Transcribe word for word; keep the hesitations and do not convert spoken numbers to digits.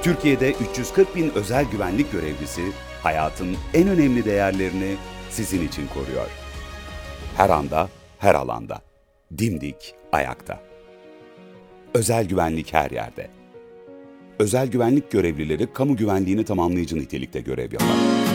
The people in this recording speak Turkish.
Türkiye'de üç yüz kırk bin özel güvenlik görevlisi hayatın en önemli değerlerini sizin için koruyor. Her anda, her alanda. Dimdik ayakta. Özel güvenlik her yerde. Özel güvenlik görevlileri kamu güvenliğini tamamlayıcı nitelikte görev yapar.